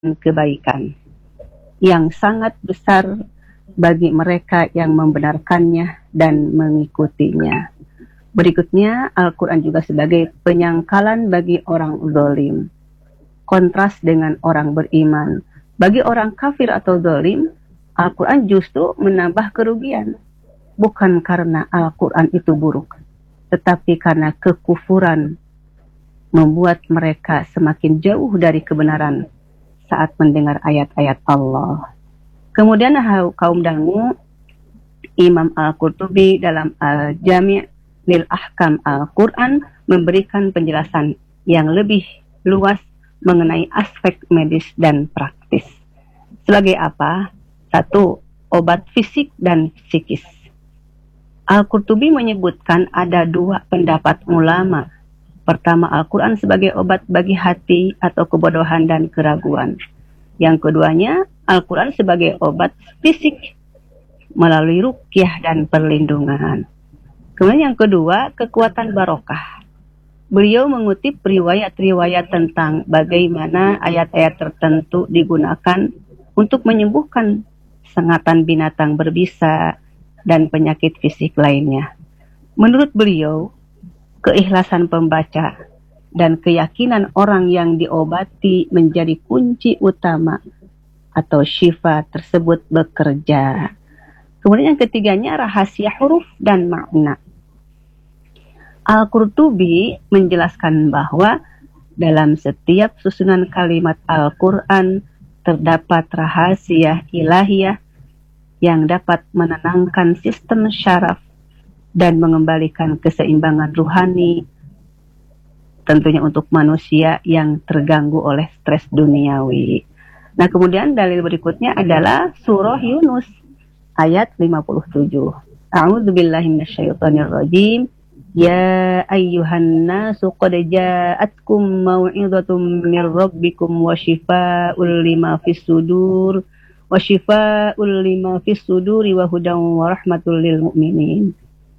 kebaikan yang sangat besar bagi mereka yang membenarkannya dan mengikutinya. Berikutnya, Al-Quran juga sebagai penyangkalan bagi orang zalim. Kontras dengan orang beriman. Bagi orang kafir atau zalim, Al-Quran justru menambah kerugian. Bukan karena Al-Quran itu buruk, tetapi karena kekufuran membuat mereka semakin jauh dari kebenaran saat mendengar ayat-ayat Allah. Kemudian kaum dangu, Imam Al-Qurtubi dalam Al-Jami' lil Ahkam Al-Quran memberikan penjelasan yang lebih luas mengenai aspek medis dan praktis. Sebagai apa? 1. Obat fisik dan psikis. Al-Qurtubi menyebutkan ada 2 pendapat ulama. Pertama, Al-Quran sebagai obat bagi hati atau kebodohan dan keraguan. Yang keduanya, Al-Quran sebagai obat fisik melalui ruqyah dan perlindungan. Kemudian yang kedua, kekuatan barokah. Beliau mengutip riwayat-riwayat tentang bagaimana ayat-ayat tertentu digunakan untuk menyembuhkan sengatan binatang berbisa dan penyakit fisik lainnya. Menurut beliau, keikhlasan pembaca dan keyakinan orang yang diobati menjadi kunci utama atau syifa tersebut bekerja. Kemudian yang ketiganya, rahasia huruf dan makna. Al-Qurtubi menjelaskan bahwa dalam setiap susunan kalimat Al-Quran terdapat rahasia ilahiyah yang dapat menenangkan sistem syaraf dan mengembalikan keseimbangan ruhani, tentunya untuk manusia yang terganggu oleh stres duniawi. Nah, kemudian dalil berikutnya adalah surah Yunus ayat 57. A'udzubillahi minasyaitonirrajim. Ya ayyuhan nasu qad ja'atkum mau'izatum mir rabbikum wa shifaa'un lima fis sudur wa shifaa'un lima fis suduri wa hudan wa rahmatul lil mu'minin.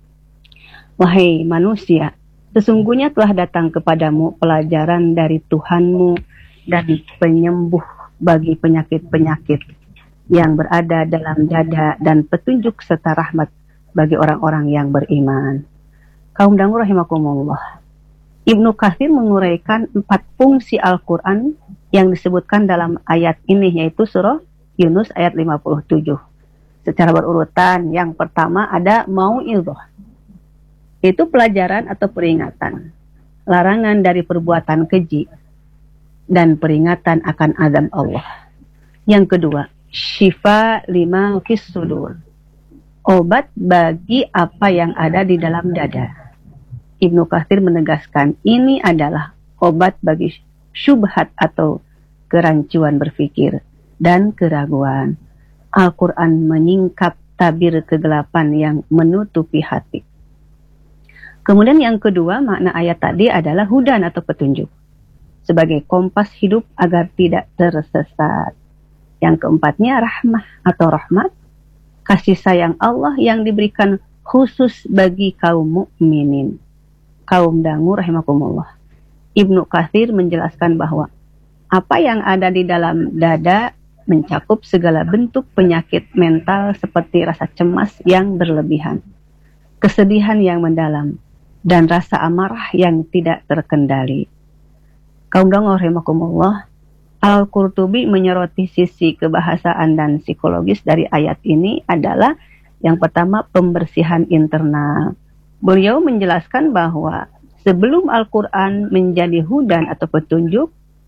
Wahai manusia, sesungguhnya telah datang kepadamu pelajaran dari Tuhanmu dan penyembuh bagi penyakit-penyakit yang berada dalam dada dan petunjuk serta rahmat bagi orang-orang yang beriman. Kaum dangu rahimakumullah. Ibnu Katsir menguraikan 4 fungsi Al-Quran yang disebutkan dalam ayat ini, yaitu surah Yunus ayat 57. Secara berurutan, yang pertama ada mau'izah. Itu pelajaran atau peringatan, larangan dari perbuatan keji, dan peringatan akan azab Allah. Yang kedua, syifa lima fis sudur, obat bagi apa yang ada di dalam dada. Ibnu Katsir menegaskan ini adalah obat bagi syubhat atau kerancuan berpikir dan keraguan. Al-Quran menyingkap tabir kegelapan yang menutupi hati. Kemudian yang kedua, makna ayat tadi adalah hudan atau petunjuk, sebagai kompas hidup agar tidak tersesat. Yang keempatnya, rahmah atau rahmat, kasih sayang Allah yang diberikan khusus bagi kaum mukminin. Kaum dangu rahimakumullah. Ibnu Katsir menjelaskan bahwa apa yang ada di dalam dada mencakup segala bentuk penyakit mental seperti rasa cemas yang berlebihan, kesedihan yang mendalam, dan rasa amarah yang tidak terkendali. Kaum dangu rahimakumullah, Al-Qurtubi menyoroti sisi kebahasaan dan psikologis dari ayat ini adalah yang pertama, pembersihan internal. Beliau menjelaskan bahwa sebelum Al-Quran menjadi hudan atau petunjuk,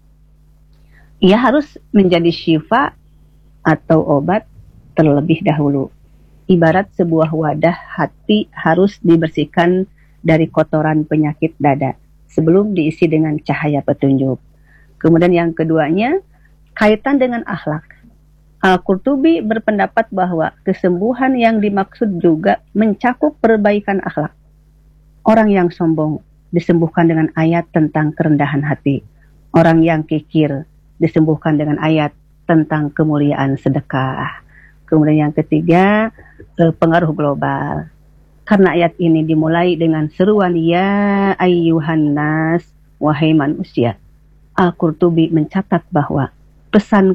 ia harus menjadi syifa atau obat terlebih dahulu. Ibarat sebuah wadah hati harus dibersihkan dari kotoran penyakit dada sebelum diisi dengan cahaya petunjuk. Kemudian yang keduanya, kaitan dengan akhlak. Al-Qurtubi berpendapat bahwa kesembuhan yang dimaksud juga mencakup perbaikan akhlak. Orang yang sombong disembuhkan dengan ayat tentang kerendahan hati. Orang yang kikir disembuhkan dengan ayat tentang kemuliaan sedekah. Kemudian yang ketiga, pengaruh global. Karena ayat ini dimulai dengan seruan ya ayyuhan nas, wahai manusia. Al-Qurtubi mencatat bahwa pesan